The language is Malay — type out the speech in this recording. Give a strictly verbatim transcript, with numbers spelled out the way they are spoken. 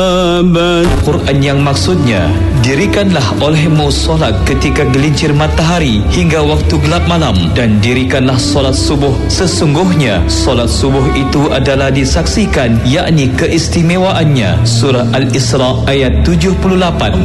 Quran yang maksudnya, dirikanlah olehmu solat ketika gelincir matahari hingga waktu gelap malam, dan dirikanlah solat subuh. Sesungguhnya solat subuh itu adalah disaksikan, yakni keistimewaannya. Surah Al-Isra ayat tujuh puluh lapan.